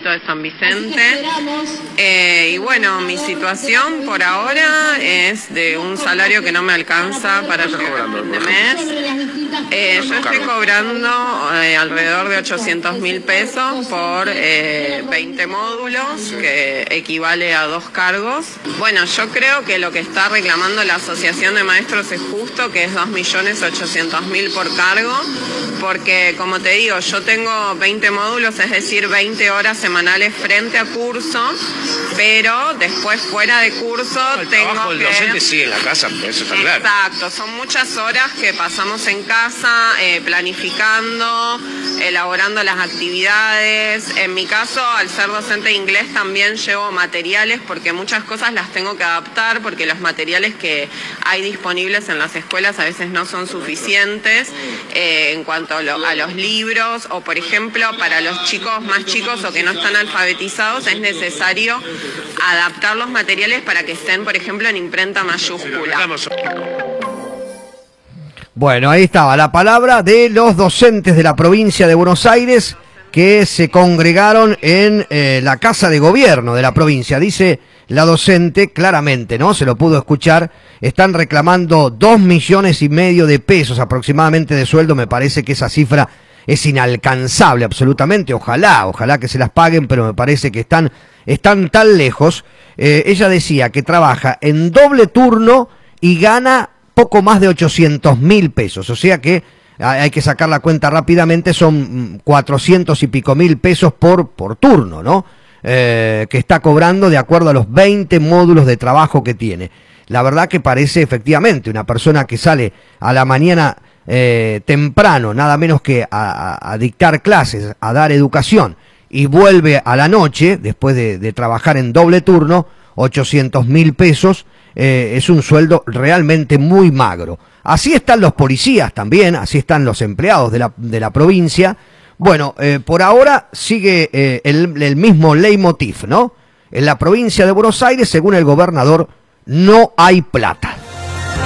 distrito de San Vicente. Y bueno, mi situación por ahora es de un salario que no me alcanza para llegar a fin de mes. Yo estoy cobrando alrededor de 800.000 pesos por 20 módulos, que equivale a 2 cargos. Bueno, yo creo que lo que está reclamando la Asociación de Maestros es justo, que es 2.800.000 por cargo, porque como te digo, yo tengo 20 módulos, es decir, 20 horas semanales frente a curso, pero después fuera de curso tengo el que... docente sigue en la casa, eso está claro. Exacto, son muchas horas que pasamos en casa planificando, elaborando las actividades. En mi caso, al ser docente de inglés, también llevo materiales porque muchas cosas las tengo que adaptar porque los materiales que hay disponibles en las escuelas a veces no son suficientes en cuanto a los libros, o por ejemplo para los chicos más chicos o que no están alfabetizados es necesario adaptar los materiales para que estén, por ejemplo, en imprenta mayúscula. Bueno, ahí estaba la palabra de los docentes de la provincia de Buenos Aires que se congregaron en la Casa de Gobierno de la provincia. Dice la docente claramente, ¿no? Se lo pudo escuchar. Están reclamando 2,5 millones de pesos aproximadamente de sueldo. Me parece que esa cifra es inalcanzable absolutamente. Ojalá que se las paguen, pero me parece que están tan lejos. Ella decía que trabaja en doble turno y gana poco más de 800.000 pesos. O sea que hay que sacar la cuenta rápidamente, son 400 y pico mil pesos por turno, ¿no? Que está cobrando de acuerdo a los 20 módulos de trabajo que tiene. La verdad que parece efectivamente una persona que sale a la mañana temprano, nada menos que a dictar clases, a dar educación, y vuelve a la noche, después de trabajar en doble turno, 800.000 pesos, es un sueldo realmente muy magro. Así están los policías también, así están los empleados de la provincia. Bueno, por ahora sigue el mismo leitmotiv, ¿no? En la provincia de Buenos Aires, según el gobernador, no hay plata.